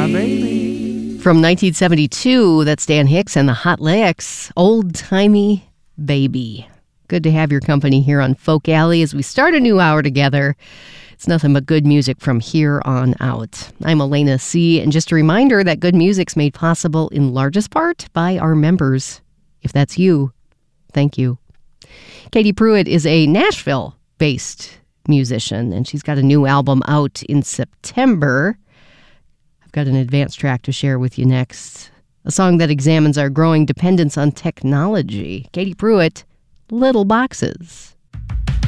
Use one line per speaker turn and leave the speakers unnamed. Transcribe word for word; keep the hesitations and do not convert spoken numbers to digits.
my baby.
From nineteen seventy-two, that's Dan Hicks and the Hot Licks, Old Timey Baby. Good to have your company here on Folk Alley as we start a new hour together. It's nothing but good music from here on out. I'm Elena C., and just a reminder that good music's made possible in largest part by our members. If that's you, thank you. Katie Pruitt is a Nashville-based musician, and she's got a new album out in September. I've got an advanced track to share with you next, a song that examines our growing dependence on technology. Katie Pruitt, Little Boxes.